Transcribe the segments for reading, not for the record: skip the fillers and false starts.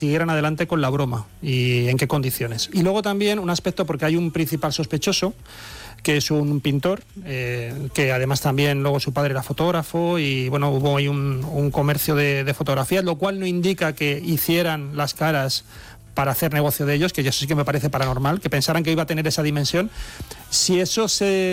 siguieran adelante con la broma y en qué condiciones. Y luego también un aspecto, porque hay un principal sospechoso, que es un pintor, que además también luego su padre era fotógrafo y bueno, hubo ahí un comercio de fotografías, lo cual no indica que hicieran las caras para hacer negocio de ellos, que eso sí que me parece paranormal, que pensaran que iba a tener esa dimensión. Si eso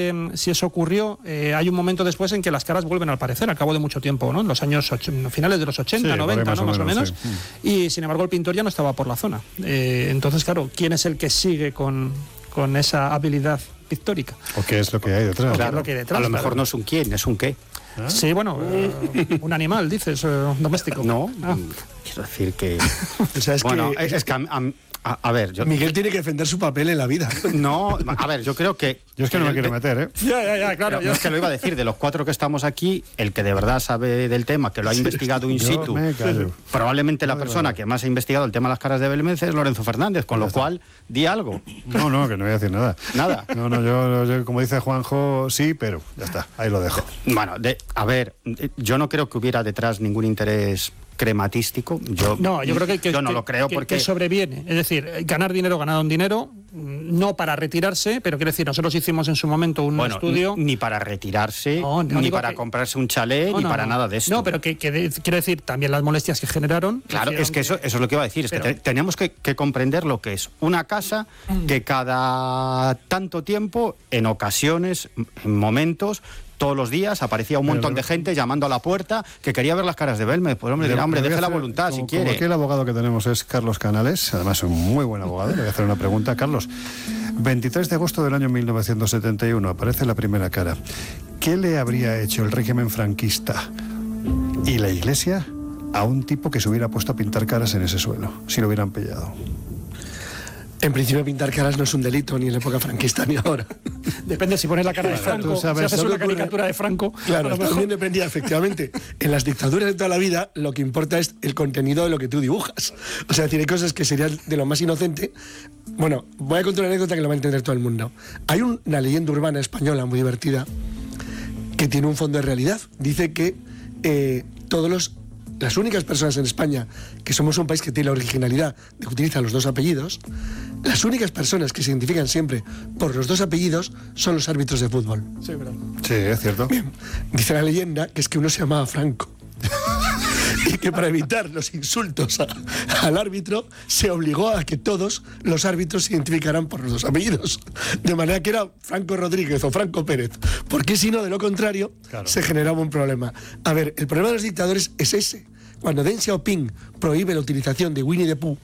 ocurrió, hay un momento después en que las caras vuelven a aparecer, al cabo de mucho tiempo, ¿no? En los años finales de los 80, sí, 90, ¿no? Más o menos. Sí. Y sin embargo el pintor ya no estaba por la zona. Entonces, claro, ¿quién es el que sigue con esa habilidad pictórica? ¿O qué es lo que hay detrás? Claro, a lo mejor no es un quién, es un qué. ¿Ah? Sí, bueno, un animal, dices, doméstico. No, quiero decir que... O sea, bueno, es que a ver... Miguel tiene que defender su papel en la vida. No, a ver, yo creo que... Yo es que no me quiero meter, ¿eh? Ya, claro. Yo es que lo iba a decir, de los 4 que estamos aquí, el que de verdad sabe del tema, que lo ha investigado in situ, probablemente la persona que más ha investigado el tema de las caras de Belmez es Lorenzo Fernández, con lo cual, di algo. No, que no voy a decir nada. ¿Nada? No, yo como dice Juanjo, sí, pero ya está, ahí lo dejo. Bueno, a ver, yo no creo que hubiera detrás ningún interés crematístico. Yo creo que yo no lo creo porque que sobreviene, es decir, ganaron dinero, no para retirarse, pero quiero decir, nosotros hicimos en su momento un estudio, ni para retirarse, ni para comprarse un chalet, ni para nada de esto. No, pero quiero decir, también las molestias que generaron. Claro, es que eso es lo que iba a decir, es que tenemos que comprender lo que es una casa que cada tanto tiempo, en ocasiones, en momentos, todos los días aparecía un montón de gente llamando a la puerta que quería ver las caras de Belmez. Pues hombre, deje la voluntad si quiere. Como que el abogado que tenemos es Carlos Canales, además es un muy buen abogado, le voy a hacer una pregunta. Carlos, 23 de agosto del año 1971, aparece la primera cara. ¿Qué le habría hecho el régimen franquista y la Iglesia a un tipo que se hubiera puesto a pintar caras en ese suelo, si lo hubieran pillado? En principio pintar caras no es un delito, ni en la época franquista ni ahora. Depende si pones la cara de Franco, si haces una caricatura de Franco. Claro, también dependía, efectivamente. En las dictaduras de toda la vida, lo que importa es el contenido de lo que tú dibujas. O sea, tiene cosas que serían de lo más inocente. Bueno, voy a contar una anécdota que lo va a entender todo el mundo. Hay una leyenda urbana española muy divertida que tiene un fondo de realidad. Dice que las únicas personas en España, que somos un país que tiene la originalidad de que utiliza los 2 apellidos, las únicas personas que se identifican siempre por los 2 apellidos son los árbitros de fútbol. Sí, ¿verdad? Sí, es cierto. Bien, dice la leyenda que es que uno se llamaba Franco. Y que para evitar los insultos al árbitro se obligó a que todos los árbitros se identificaran por los 2 apellidos, de manera que era Franco Rodríguez o Franco Pérez, porque si no, de lo contrario, se generaba un problema. A ver, el problema de los dictadores es ese. Cuando Deng Xiaoping prohíbe la utilización de Winnie the Pooh,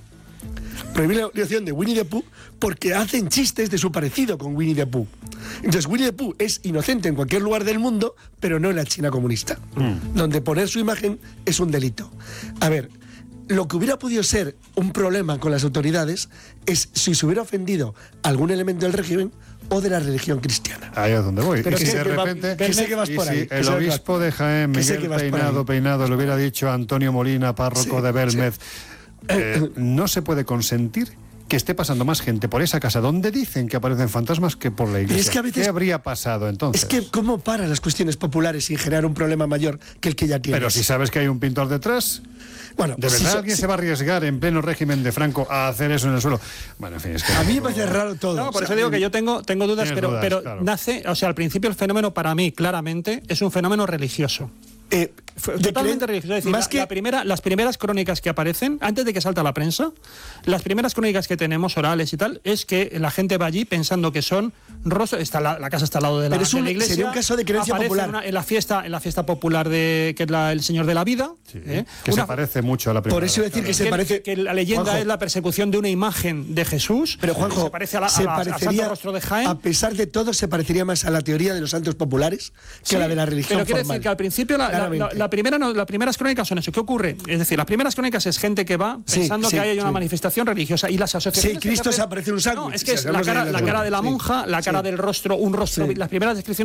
porque hacen chistes de su parecido con Winnie the Pooh. Entonces Winnie the Pooh es inocente en cualquier lugar del mundo, pero no en la China comunista, donde poner su imagen es un delito. A ver, lo que hubiera podido ser un problema con las autoridades es si se hubiera ofendido algún elemento del régimen o de la religión cristiana. Ahí es donde voy. Pero y si de repente, el obispo de Jaén, Miguel Peinado, le hubiera dicho a Antonio Molina, párroco de Belmez, no se puede consentir que esté pasando más gente por esa casa donde dicen que aparecen fantasmas que por la iglesia. Es que a veces, ¿qué habría pasado entonces? Es que ¿cómo paran las cuestiones populares sin generar un problema mayor que el que ya tienes? Pero si sabes que hay un pintor detrás... Bueno, ¿de verdad alguien se va a arriesgar en pleno régimen de Franco a hacer eso en el suelo? Bueno, en fin, es que... A mí me parece raro todo. No, por eso digo que yo tengo dudas, pero claro, nace... O sea, al principio el fenómeno para mí, claramente, es un fenómeno religioso. Totalmente religioso. Es decir, las primeras crónicas que aparecen, antes de que salta la prensa, las primeras crónicas que tenemos, orales y tal, es que la gente va allí pensando que son rostros. La casa está al lado de la iglesia. Sería un caso de creencia popular. En la fiesta popular que es el Señor de la Vida. Sí, que se parece mucho a la primera. Por eso decir que se parece. Que la leyenda, Juanjo, es la persecución de una imagen de Jesús. Pero Juanjo, se parece al Santo Rostro de Jaén. A pesar de todo, se parecería más a la teoría de los santos populares que a la de la religión pero quiere formal. Decir que al principio las primeras crónicas son eso. ¿Qué ocurre? Es decir, las primeras crónicas es gente que va pensando que hay una manifestación religiosa y las asociaciones... Sí, Cristo se aparece en un sándwich. No, es que es la cara de la monja, la cara del rostro, un rostro... Sí. Las primeras descripciones es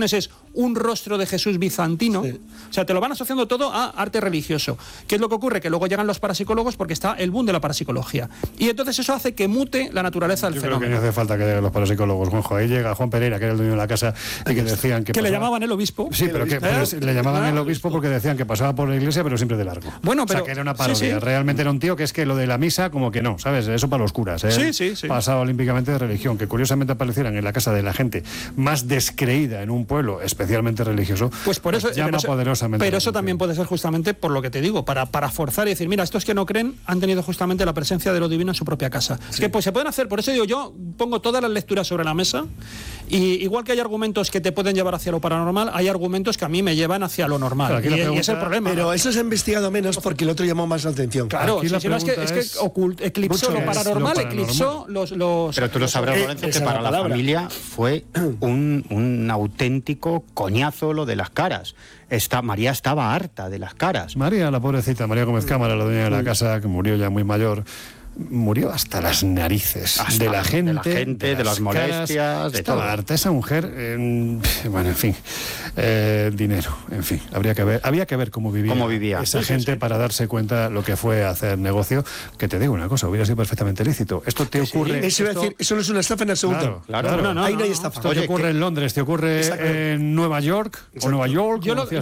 un rostro de Jesús bizantino. Sí. O sea, te lo van asociando todo a arte religioso. ¿Qué es lo que ocurre? Que luego llegan los parapsicólogos porque está el boom de la parapsicología. Y entonces eso hace que mute la naturaleza del fenómeno. Creo que no hace falta que lleguen los parapsicólogos, Juanjo. Ahí llega Juan Pereira, que era el dueño de la casa, y que decían que le llamaban el obispo. Sí, pero que le llamaban el obispo porque decían que pasaba por la iglesia, pero siempre de largo. Bueno, pero... O sea, que era una parodia. Sí. Realmente era un tío que es que lo de la misa, como que no, ¿sabes? Eso para los curas. Sí. Pasaba olímpicamente de religión, que curiosamente aparecieran en la casa de la gente más descreída en un pueblo especialmente religioso, pues por eso llama poderosamente. Pero eso también puede ser justamente por lo que te digo, para forzar y decir, mira, estos que no creen han tenido justamente la presencia de lo divino en su propia casa. Sí. Es que pues se pueden hacer, por eso digo, yo pongo todas las lecturas sobre la mesa, y igual que hay argumentos que te pueden llevar hacia lo paranormal, hay argumentos que a mí me llevan hacia lo normal. Y es el problema. Pero eso se ha investigado menos porque el otro llamó más la atención. Claro, es que eclipsó lo paranormal, eclipsó los... Pero tú lo sabrás, Lorenzo, que para la familia fue un auténtico coñazo lo de las caras. María estaba harta de las caras. María, la pobrecita, María Gómez Cámara, la dueña de la casa, que murió ya muy mayor, murió hasta las narices de la gente, de las molestias, de todo. Harta esa mujer, bueno, en fin, dinero, en fin, había que ver cómo vivía esa gente para darse cuenta lo que fue hacer negocio, que te digo una cosa, hubiera sido perfectamente lícito. Esto te ocurre... Eso iba a decir, eso no es una estafa en absoluto. Claro. No, ahí no hay estafa. Esto te ocurre en Londres, te ocurre en Nueva York, o Nueva York, yo lo que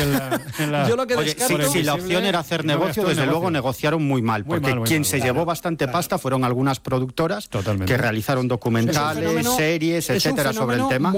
descarto... Si la opción era hacer negocio, desde luego negociaron muy mal, porque quien se llevó bastante pasta fueron algunas productoras que realizaron documentales, series, etcétera, sobre el tema,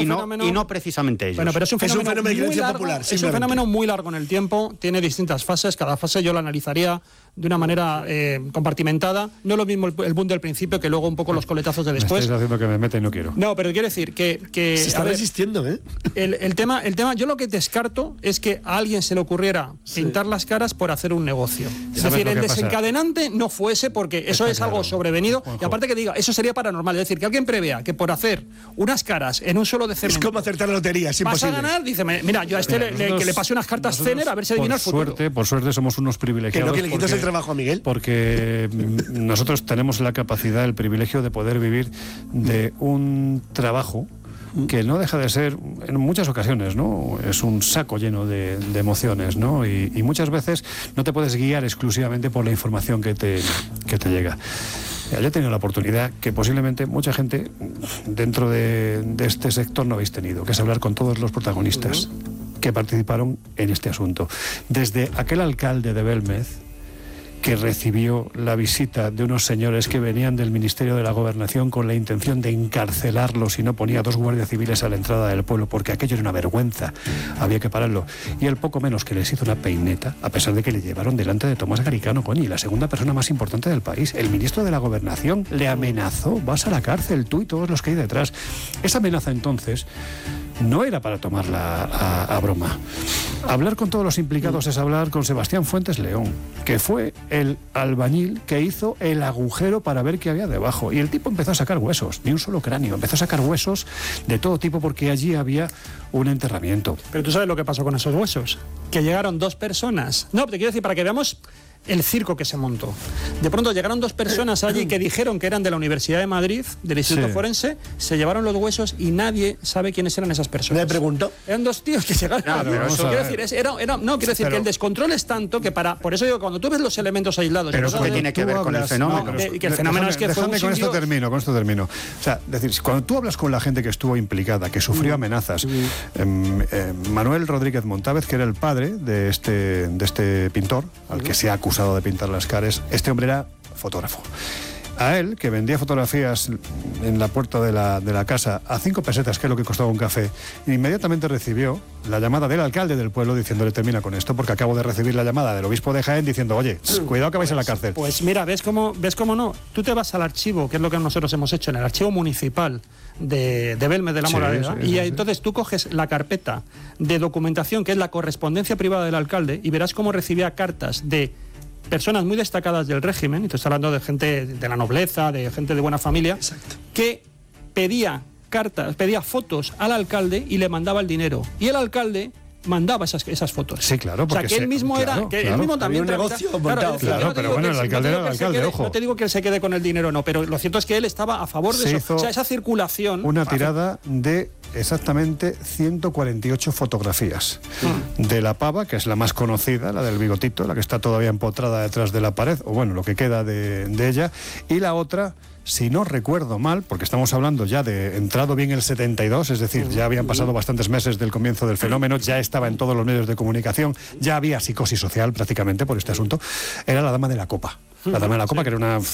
y no precisamente ellos. Bueno, pero es un fenómeno muy largo, popular, es un fenómeno muy largo en el tiempo, tiene distintas fases, cada fase yo la analizaría de una manera compartimentada, no es lo mismo el boom del principio que luego un poco los coletazos de después. Me estáis haciendo que me meta y no quiero. No, pero quiero decir que se está resistiendo, ¿eh? El tema, yo lo que descarto es que a alguien se le ocurriera pintar las caras por hacer un negocio. Es decir, el desencadenante no fuese porque eso es algo sobrevenido, Juanjo. Y aparte que diga, eso sería paranormal, es decir, que alguien prevea que por hacer unas caras en un solo de cemento... Es como acertar la lotería, es imposible. Vas a ganar, dice, mira, yo a este que le pase unas cartas Zener a ver si adivina el futuro. Por suerte somos unos privilegiados. Que no, que le quitas el trabajo a Miguel. Porque nosotros tenemos la capacidad, el privilegio de poder vivir de un trabajo que no deja de ser, en muchas ocasiones, ¿no? Es un saco lleno de emociones, ¿no? Y muchas veces no te puedes guiar exclusivamente por la información que te llega. Yo he tenido la oportunidad que posiblemente mucha gente dentro de este sector no habéis tenido, que es hablar con todos los protagonistas que participaron en este asunto. Desde aquel alcalde de Belmez, que recibió la visita de unos señores que venían del Ministerio de la Gobernación con la intención de encarcelarlos y no ponía 2 guardias civiles a la entrada del pueblo porque aquello era una vergüenza, había que pararlo. Y el poco menos que les hizo una peineta, a pesar de que le llevaron delante de Tomás Garicano, coño, la segunda persona más importante del país. El ministro de la Gobernación le amenazó, vas a la cárcel, tú y todos los que hay detrás. Esa amenaza entonces no era para tomarla a broma. Hablar con todos los implicados es hablar con Sebastián Fuentes León, que fue el albañil que hizo el agujero para ver qué había debajo. Y el tipo empezó a sacar huesos, ni un solo cráneo, empezó a sacar huesos de todo tipo porque allí había un enterramiento. Pero tú sabes lo que pasó con esos huesos, que llegaron 2 personas. No, te quiero decir, para que veamos el circo que se montó. De pronto llegaron 2 personas allí que dijeron que eran de la Universidad de Madrid, del Instituto Forense, se llevaron los huesos y nadie sabe quiénes eran esas personas. ¿Me preguntó? Eran 2 tíos que llegaron. Quiero decir que el descontrol es tanto que por eso digo, cuando tú ves los elementos aislados... Pero ¿qué tiene que ver con el fenómeno? Que el fenómeno es que fue un con esto termino. O sea, decir, cuando tú hablas con la gente que estuvo implicada, que sufrió amenazas, Manuel Rodríguez Montávez, que era el padre de este pintor, al que se ha acusado de pintar las caras, este hombre era fotógrafo. A él, que vendía fotografías en la puerta de la casa a 5 pesetas, que es lo que costaba un café, inmediatamente recibió la llamada del alcalde del pueblo diciéndole termina con esto, porque acabo de recibir la llamada del obispo de Jaén diciendo, oye, cuidado que vais a la cárcel. Pues mira, ¿ves cómo no? Tú te vas al archivo, que es lo que nosotros hemos hecho, en el archivo municipal de Belmez de la Moraleda, entonces tú coges la carpeta de documentación, que es la correspondencia privada del alcalde, y verás cómo recibía cartas de personas muy destacadas del régimen, y estoy hablando de gente de la nobleza, de gente de buena familia, que pedía fotos al alcalde y le mandaba el dinero. Y el alcalde mandaba esas fotos. Sí, claro, porque o sea, que él mismo él mismo también había un negocio montado. Claro, pero bueno, el alcalde era el alcalde, ojo. No te digo que él se quede con el dinero, no, pero lo cierto es que él estaba a favor de eso. O sea, esa circulación. Una tirada de exactamente 148 fotografías de la pava, que es la más conocida, la del bigotito, la que está todavía empotrada detrás de la pared, o bueno, lo que queda de ella, y la otra, si no recuerdo mal, porque estamos hablando ya de entrado bien el 72, es decir, ya habían pasado bastantes meses del comienzo del fenómeno, ya estaba en todos los medios de comunicación, ya había psicosis social prácticamente por este asunto, era la Dama de la Copa. La Dama de la Copa, que era una